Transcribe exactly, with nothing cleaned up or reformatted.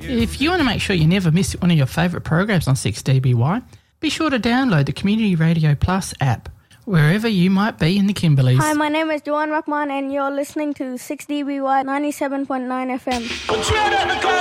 If you want to make sure you never miss one of your favourite programs on six D B Y, be sure to download the Community Radio Plus app, wherever you might be in the Kimberleys. Hi, my name is Johan Rahman and you're listening to six D B Y ninety-seven point nine F M.